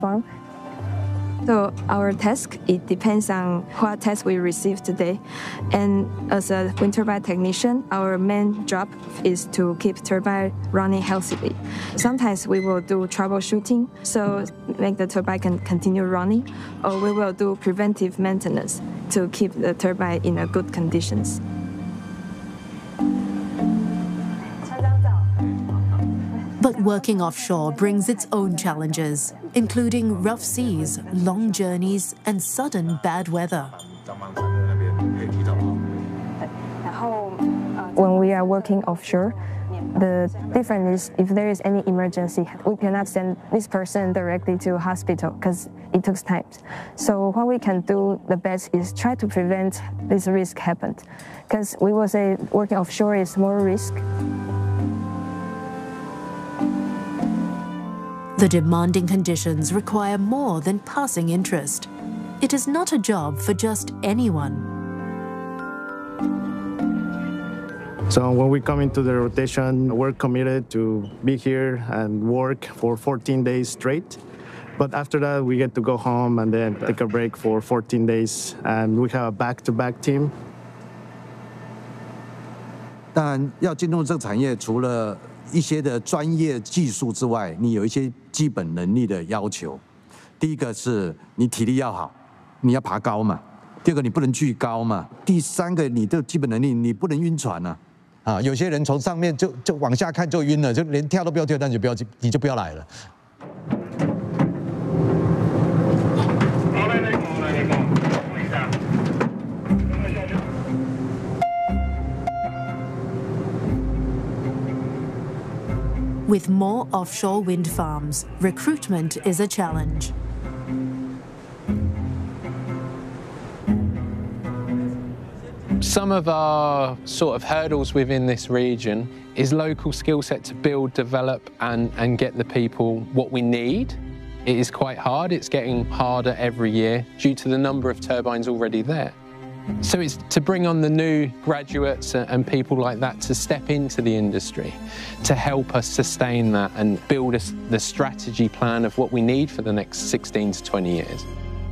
farm. So our task, it depends on what task we receive today. And as a wind turbine technician, our main job is to keep turbine running healthily. Sometimes we will do troubleshooting, so make the turbine can continue running, or we will do preventive maintenance to keep the turbine in a good conditions. But working offshore brings its own challenges, including rough seas, long journeys, and sudden bad weather. When we are working offshore, the difference is if there is any emergency, we cannot send this person directly to hospital because it takes time. So what we can do the best is try to prevent this risk happen, because we will say working offshore is more risk. The demanding conditions require more than passing interest. It is not a job for just anyone. So when we come into the rotation, we're committed to be here and work for 14 days straight. But after that, we get to go home and then take a break for 14 days. And we have a back-to-back team. 当然，要进入这个产业，除了一些的专业技术之外，你有一些基本能力的要求。第一个是你体力要好，你要爬高嘛；第二个你不能巨高嘛；第三个你的基本能力你不能晕船啊。有些人从上面就往下看就晕了，就连跳都不要跳，那你就不要来了。 With more offshore wind farms, recruitment is a challenge. Some of our sort of hurdles within this region is local skill set to build, develop and get the people what we need. It is quite hard. It's getting harder every year due to the number of turbines already there. So it's to bring on the new graduates and people like that to step into the industry, to help us sustain that and build us the strategy plan of what we need for the next 16 to 20 years.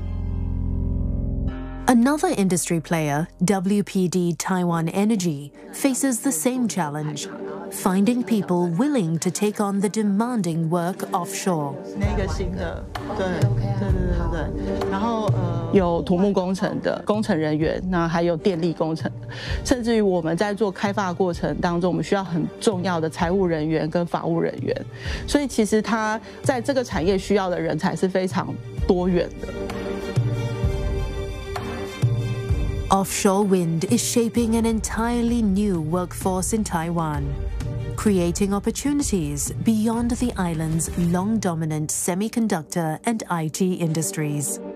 Another industry player, WPD Taiwan Energy, faces the same challenge, finding people willing to take on the demanding work offshore. 那个新的，对，然后有土木工程的工程人员，那还有电力工程，甚至于我们在做开发过程当中，我们需要很重要的财务人员跟法务人员，所以其实他在这个产业需要的人才是非常多元的。 Offshore wind is shaping an entirely new workforce in Taiwan, creating opportunities beyond the island's long-dominant semiconductor and IT industries.